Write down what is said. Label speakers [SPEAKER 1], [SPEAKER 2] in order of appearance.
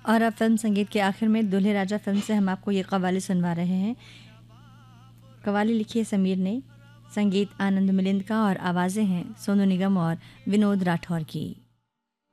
[SPEAKER 1] और अब फिल्म संगीत के आखिर में दूल्हे राजा फिल्म से हम आपको ये कव्वाली सुनवा रहे हैं। कव्वाली लिखी है समीर ने, संगीत आनंद मिलिंद का और आवाज़ें हैं सोनू निगम और विनोद राठौर की।